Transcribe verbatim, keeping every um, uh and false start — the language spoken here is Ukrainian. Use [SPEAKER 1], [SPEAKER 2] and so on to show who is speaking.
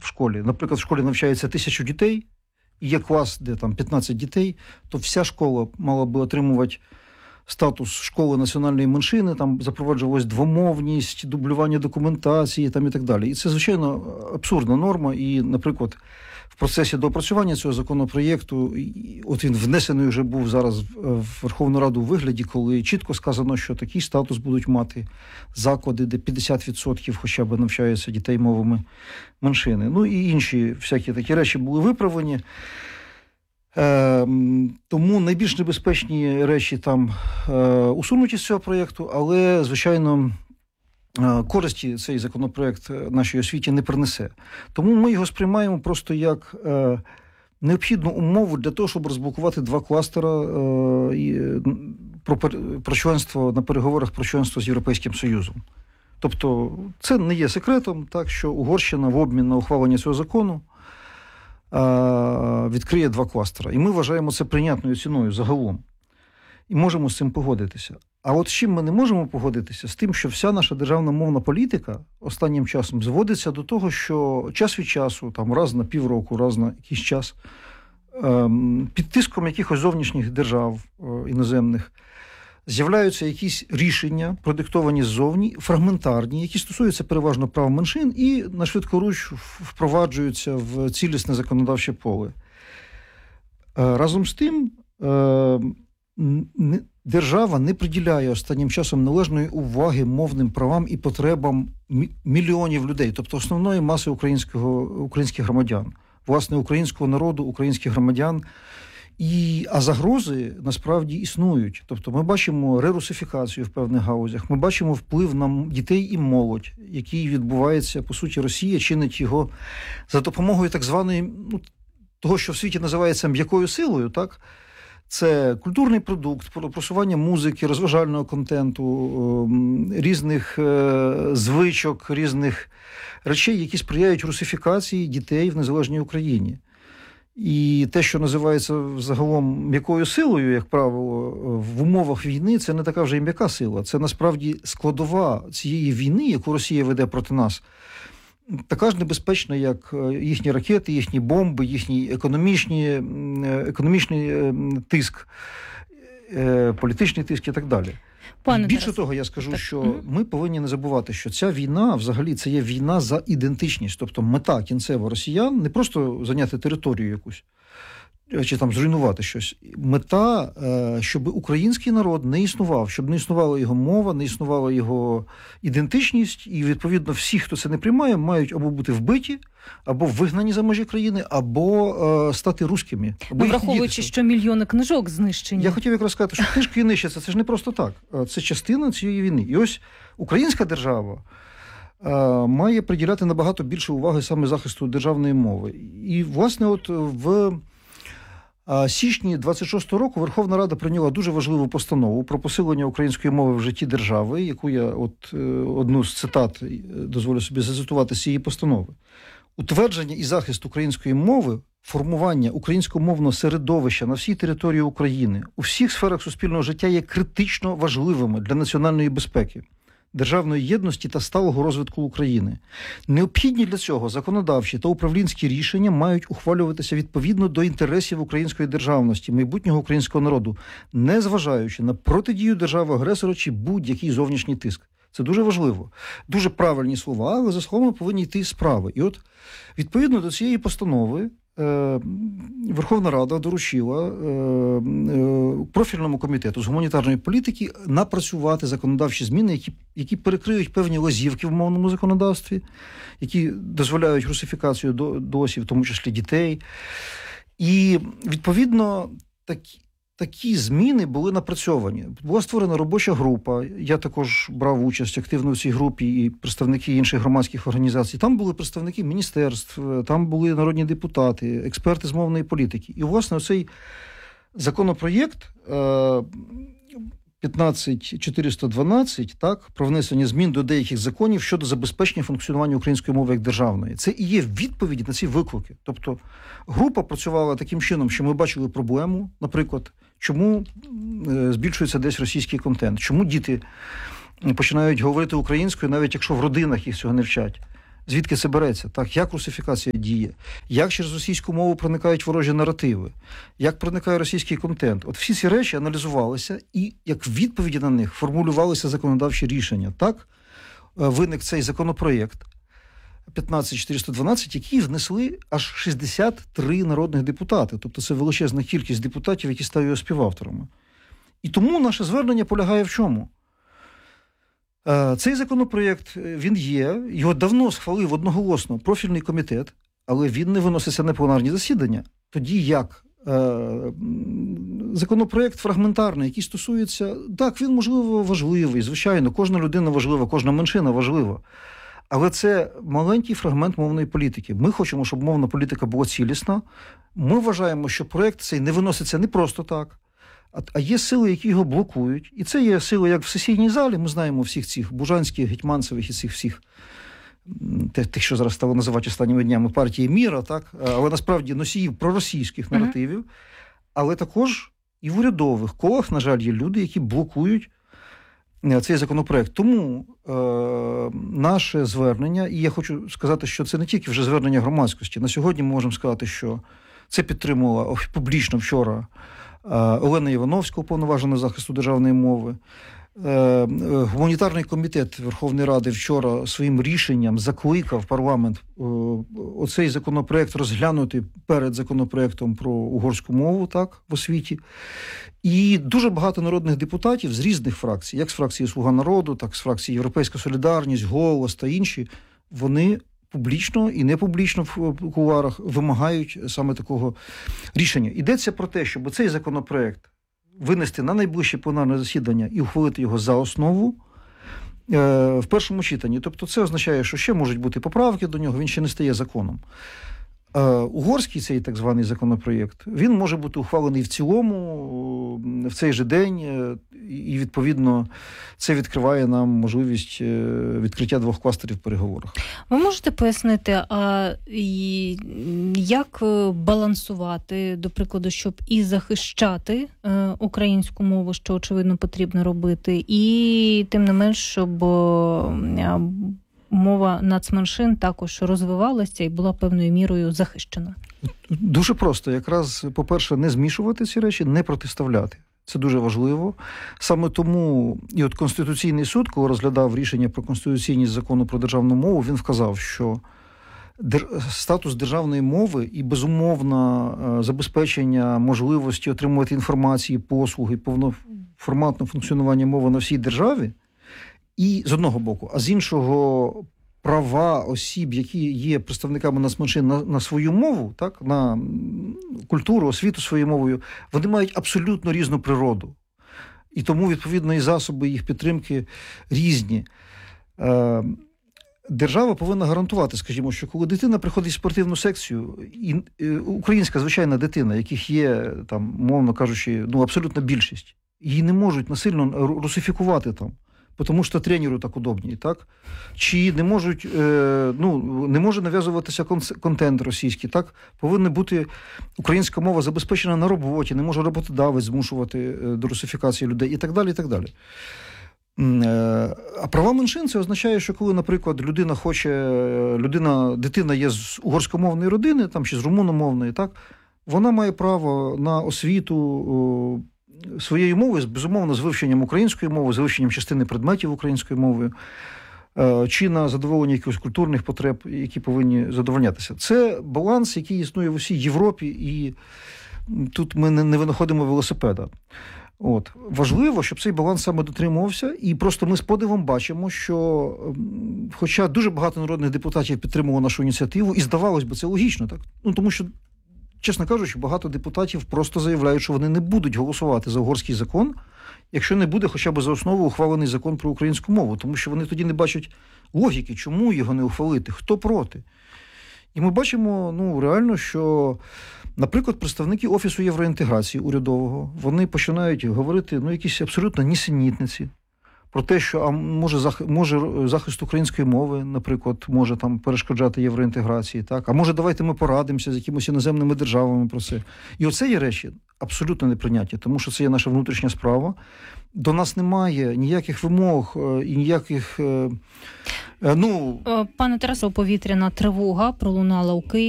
[SPEAKER 1] в школі. Наприклад, в школі навчається тисячу дітей, і є клас, де там п'ятнадцять дітей, то вся школа мала би отримувати статус школи національної меншини, там запроваджувалась двомовність, дублювання документації там, і так далі. І це, звичайно, абсурдна норма. І, наприклад, в процесі доопрацювання цього законопроєкту, от він внесений вже був зараз в Верховну Раду у вигляді, коли чітко сказано, що такий статус будуть мати заклади, де п'ятдесят відсотків хоча б навчаються дітей мовами меншини. Ну і інші всякі такі речі були виправлені. Е, тому найбільш небезпечні речі там е, усунуті з цього проєкту, але, звичайно, е, користі цей законопроєкт нашій освіті не принесе. Тому ми його сприймаємо просто як е, необхідну умову для того, щоб розблокувати два кластера е, і, про, про членство на переговорах про членство з Європейським Союзом. Тобто це не є секретом, так, що Угорщина в обмін на ухвалення цього закону відкриє два кластера. І ми вважаємо це прийнятною ціною загалом. І можемо з цим погодитися. А от з чим ми не можемо погодитися? З тим, що вся наша державна мовна політика останнім часом зводиться до того, що час від часу, там раз на півроку, раз на якийсь час, під тиском якихось зовнішніх держав іноземних, з'являються якісь рішення, продиктовані ззовні, фрагментарні, які стосуються переважно прав меншин і на швидкоруч впроваджуються в цілісне законодавче поле. Разом з тим, держава не приділяє останнім часом належної уваги мовним правам і потребам мільйонів людей, тобто основної маси українського, українських громадян, власне, українського народу, українських громадян. І, а загрози насправді існують. Тобто ми бачимо рерусифікацію в певних гаузях, ми бачимо вплив на дітей і молодь, який відбувається, по суті, Росія чинить його за допомогою так званої, ну, того, що в світі називається м'якою силою, так? Це культурний продукт, просування музики, розважального контенту, різних звичок, різних речей, які сприяють русифікації дітей в незалежній Україні. І те, що називається загалом м'якою силою, як правило, в умовах війни, це не така вже і м'яка сила. Це насправді складова цієї війни, яку Росія веде проти нас, така ж небезпечна, як їхні ракети, їхні бомби, їхній економічний, економічний тиск, політичний тиск і так далі. Пане Більше Тарас, того, я скажу, так. що угу. ми повинні не забувати, що ця війна, взагалі, це є війна за ідентичність. Тобто мета кінцева росіян не просто зайняти територію якусь, чи там зруйнувати щось. Мета, щоб український народ не існував, щоб не існувала його мова, не існувала його ідентичність, і, відповідно, всі, хто це не приймає, мають або бути вбиті, або вигнані за межі країни, або е, стати руськими.
[SPEAKER 2] Ну, враховуючи, що мільйони книжок знищені.
[SPEAKER 1] Я хотів якраз сказати, що книжки нищаться, це ж не просто так. Це частина цієї війни. І ось українська держава е, має приділяти набагато більше уваги саме захисту державної мови. І, власне, от в січні двадцять шостого року Верховна Рада прийняла дуже важливу постанову про посилення української мови в житті держави, яку я от одну з цитат дозволю собі зацитувати з цієї постанови. Утвердження і захист української мови, формування українськомовного середовища на всій території України у всіх сферах суспільного життя є критично важливими для національної безпеки, державної єдності та сталого розвитку України. Необхідні для цього законодавчі та управлінські рішення мають ухвалюватися відповідно до інтересів української державності, майбутнього українського народу, не зважаючи на протидію держави-агресора чи будь-який зовнішній тиск. Це дуже важливо. Дуже правильні слова, але за словами повинні йти справи. І от, відповідно до цієї постанови, Верховна Рада доручила профільному комітету з гуманітарної політики напрацювати законодавчі зміни, які, які перекриють певні лазівки в мовному законодавстві, які дозволяють русифікацію досі, в тому числі дітей. І, відповідно, такі Такі зміни були напрацьовані. Була створена робоча група, я також брав участь активно в цій групі, і представники інших громадських організацій. Там були представники міністерств, там були народні депутати, експерти з мовної політики. І, власне, оцей законопроєкт п'ятнадцять чотириста дванадцять, так, про внесення змін до деяких законів щодо забезпечення функціонування української мови як державної. Це і є відповіді на ці виклики. Тобто група працювала таким чином, що ми бачили проблему, наприклад, чому збільшується десь російський контент, чому діти починають говорити українською, навіть якщо в родинах їх цього не вчать. Звідки це береться? Так, як русифікація діє? Як через російську мову проникають ворожі наративи? Як проникає російський контент? От всі ці речі аналізувалися і як відповіді на них формулювалися законодавчі рішення. Так, виник цей законопроєкт п'ятнадцять чотириста дванадцять, який внесли аж шістдесят три народних депутати. Тобто це величезна кількість депутатів, які стали його співавторами. І тому наше звернення полягає в чому? Цей законопроєкт, він є, його давно схвалив одноголосно профільний комітет, але він не виноситься на пленарні засідання. Тоді як е, законопроєкт фрагментарний, який стосується, так, він, можливо, важливий, звичайно, кожна людина важлива, кожна меншина важлива. Але це маленький фрагмент мовної політики. Ми хочемо, щоб мовна політика була цілісна. Ми вважаємо, що проєкт цей не виноситься не просто так, а є сили, які його блокують. І це є сили, як в сесійній залі, ми знаємо всіх цих Бужанських, Гетьманцевих і цих всіх, тих, що зараз стало називати останніми днями партії Міра, так? Але насправді носіїв проросійських наративів. Mm-hmm. Але також і в урядових колах, на жаль, є люди, які блокують цей законопроект. Тому е, наше звернення, і я хочу сказати, що це не тільки вже звернення громадськості. На сьогодні ми можемо сказати, що це підтримувала публічно вчора Олена Івановська, уповноважена захисту державної мови. Гуманітарний комітет Верховної Ради вчора своїм рішенням закликав парламент оцей законопроект розглянути перед законопроектом про угорську мову, так, в освіті. І дуже багато народних депутатів з різних фракцій, як з фракції «Слуга народу», так з фракції «Європейська солідарність», «Голос» та інші, вони публічно і непублічно в кулуарах вимагають саме такого рішення. Йдеться про те, щоб цей законопроект винести на найближче пленарне засідання і ухвалити його за основу е, в першому читанні. Тобто це означає, що ще можуть бути поправки до нього, він ще не стає законом. Е, угорський цей так званий законопроєкт, він може бути ухвалений в цілому в цей же день, і, відповідно, це відкриває нам можливість відкриття двох кластерів в переговорах.
[SPEAKER 2] Ви можете пояснити, а як балансувати, до прикладу, щоб і захищати українську мову, що, очевидно, потрібно робити, і, тим не менш, щоб мова нацменшин також розвивалася і була певною мірою захищена?
[SPEAKER 1] Дуже просто. Якраз, по-перше, не змішувати ці речі, не протиставляти. Це дуже важливо. Саме тому і от Конституційний суд, коли розглядав рішення про конституційність закону про державну мову, він вказав, що статус державної мови і безумовне забезпечення можливості отримувати інформації, послуги, повноформатне функціонування мови на всій державі, і з одного боку, а з іншого права осіб, які є представниками нацменшин на, на свою мову, так, на культуру, освіту своєю мовою, вони мають абсолютно різну природу. І тому, відповідно, і засоби їх підтримки різні. Е, держава повинна гарантувати, скажімо, що коли дитина приходить в спортивну секцію, і е, українська звичайна дитина, яких є, там, мовно кажучи, ну, абсолютна більшість, її не можуть насильно русифікувати там. Тому що тренеру так удобній, так? Чи не можуть, е, ну, не може нав'язуватися контент російський, так? Повинна бути українська мова забезпечена на роботі, не може роботодавець змушувати до русифікації людей і так далі, і так далі. Е, а права меншин це означає, що коли, наприклад, людина хоче, людина, дитина є з угорськомовної родини, там, чи з румуномовної, так? Вона має право на освіту, о, своєю мовою, безумовно, з вивченням української мови, з вивченням частини предметів українською мовою, чи на задоволення якихось культурних потреб, які повинні задовольнятися. Це баланс, який існує в усій Європі, і тут ми не винаходимо велосипеда. От. Важливо, щоб цей баланс саме дотримувався, і просто ми з подивом бачимо, що хоча дуже багато народних депутатів підтримувало нашу ініціативу, і здавалось би, це логічно, так? Ну, тому що, чесно кажучи, багато депутатів просто заявляють, що вони не будуть голосувати за угорський закон, якщо не буде хоча б за основу ухвалений закон про українську мову, тому що вони тоді не бачать логіки, чому його не ухвалити, хто проти. І ми бачимо, ну, реально, що, наприклад, представники Офісу євроінтеграції урядового, вони починають говорити, ну, якісь абсолютно нісенітниці про те, що а може, зах... може захист української мови, наприклад, може там перешкоджати євроінтеграції, так? А може давайте ми порадимося з якимось іноземними державами про це. І оце є речі абсолютно неприйняті, тому що це є наша внутрішня справа. До нас немає ніяких вимог і ніяких... Ну...
[SPEAKER 2] Пане Тарасе, повітряна тривога пролунала у Києві.